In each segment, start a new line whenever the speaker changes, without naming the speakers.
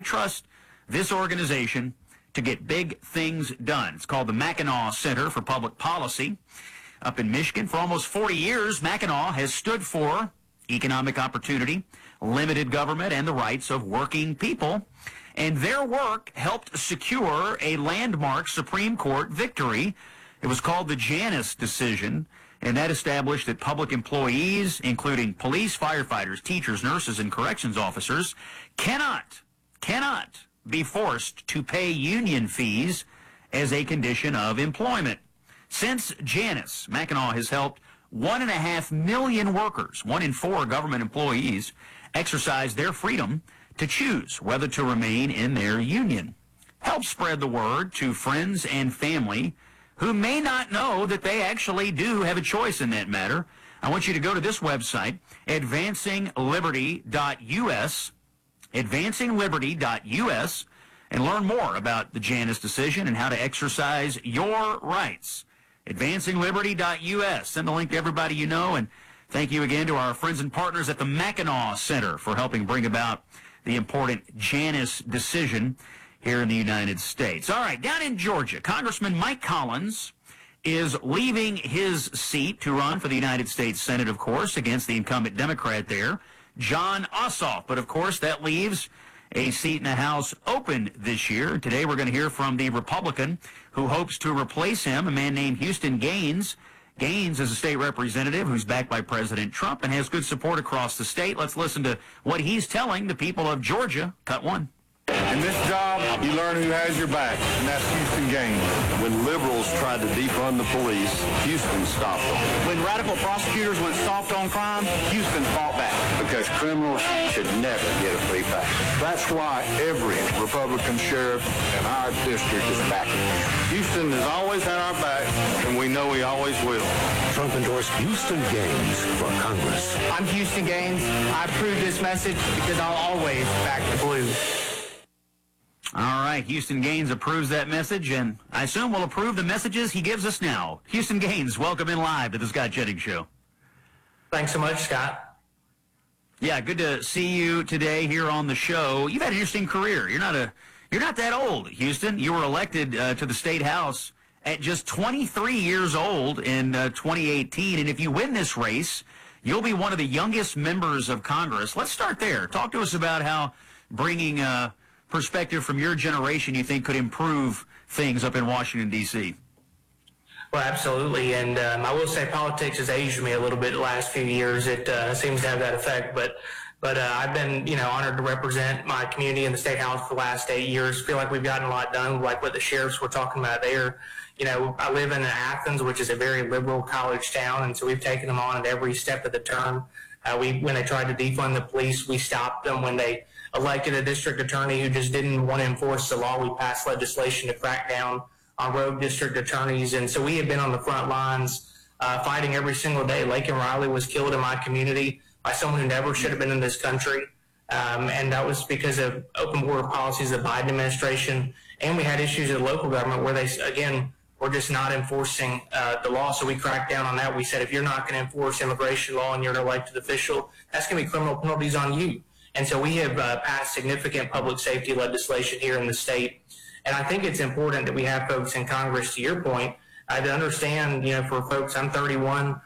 trust this organization to get big things done. It's called the Mackinac Center for Public Policy up in Michigan. For almost 40 years, Mackinac has stood for economic opportunity, limited government, and the rights of working people. And their work helped secure a landmark Supreme Court victory. It was called the Janus decision, and that established that public employees, including police, firefighters, teachers, nurses, and corrections officers, cannot be forced to pay union fees as a condition of employment. Since Janus, Mackinac has helped 1.5 million workers, 1 in 4 government employees, exercise their freedom to choose whether to remain in their union. Help spread the word to friends and family who may not know that they actually do have a choice in that matter. I want you to go to this website, advancingliberty.us, advancingliberty.us, and learn more about the Janus decision and how to exercise your rights. advancingliberty.us. Send the link to everybody you know, and thank you again to our friends and partners at the Mackinac Center for helping bring about the important Janus decision here in the United States. All right, down in Georgia, Congressman Mike Collins is leaving his seat to run for the United States Senate, of course, against the incumbent Democrat there, Jon Ossoff. But, of course, that leaves a seat in the House open this year. Today we're going to hear from the Republican who hopes to replace him, a man named Houston Gaines. Gaines is a state representative who's backed by President Trump and has good support across the state. Let's listen to what he's telling the people of Georgia. Cut 1.
In this job, you learn who has your back, and that's Houston Gaines.
When liberals tried to defund the police, Houston stopped them.
When radical prosecutors went soft on crime, Houston fought back.
Because criminals should never get a free pass.
That's why every Republican sheriff in our district is backing him. Houston has always had our back, and we know he always will.
Trump endorsed Houston Gaines for Congress.
I'm Houston Gaines. I approve this message because I'll always back the blue.
All right, Houston Gaines approves that message, and I assume will approve the messages he gives us now. Houston Gaines, welcome in live to the Scott Jennings Show.
Thanks so much, Scott.
Yeah, good to see you today here on the show. You've had an interesting career. You're not that old, Houston. You were elected to the State House at just 23 years old in 2018, and if you win this race, you'll be one of the youngest members of Congress. Let's start there. Talk to us about how bringing perspective from your generation you think could improve things up in Washington, D.C.
Well, absolutely, and I will say politics has aged me a little bit the last few years. It seems to have that effect, but I've been, honored to represent my community in the State House for the last 8 years. Feel like we've gotten a lot done, like what the sheriffs were talking about there. I live in Athens, which is a very liberal college town, and so we've taken them on at every step of the term. When they tried to defund the police, we stopped them. When they elected a district attorney who just didn't want to enforce the law, we passed legislation to crack down on rogue district attorneys. And so we have been on the front lines fighting every single day. Laken Riley was killed in my community by someone who never should have been in this country. And that was because of open border policies of the Biden administration. And we had issues at the local government where they, again, were just not enforcing the law. So we cracked down on that. We said, if you're not going to enforce immigration law and you're an elected official, that's going to be criminal penalties on you. And so we have passed significant public safety legislation here in the state. And I think it's important that we have folks in Congress, to your point, to understand, for folks, I'm 31,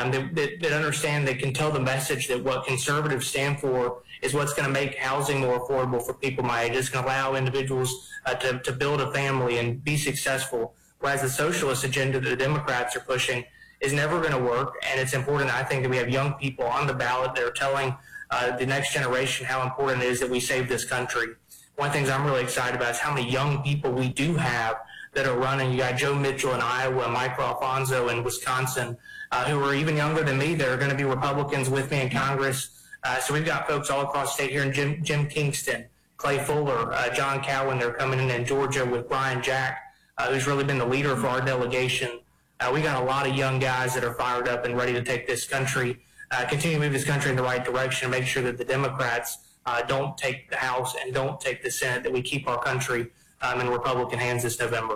that understand, that can tell the message that what conservatives stand for is what's going to make housing more affordable for people my age. It's going to allow individuals to build a family and be successful, whereas the socialist agenda that the Democrats are pushing is never going to work. And it's important, I think, that we have young people on the ballot that are telling the next generation how important it is that we save this country. One of the things I'm really excited about is how many young people we do have that are running. You got Joe Mitchell in Iowa, Michael Alfonso in Wisconsin, who are even younger than me. They're going to be Republicans with me in Congress. So we've got folks all across the state here, and Jim Kingston, Clay Fuller, John Cowan. They're coming in Georgia with Brian Jack, who's really been the leader for our delegation. We got a lot of young guys that are fired up and ready to take this country, continue to move this country in the right direction, and make sure that the Democrats don't take the House and don't take the Senate, that we keep our country in Republican hands this November.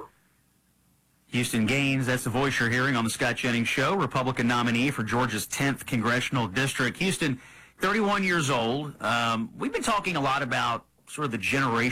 Houston Gaines, that's the voice you're hearing on the Scott Jennings Show, Republican nominee for Georgia's 10th Congressional District. Houston, 31 years old. We've been talking a lot about sort of the generation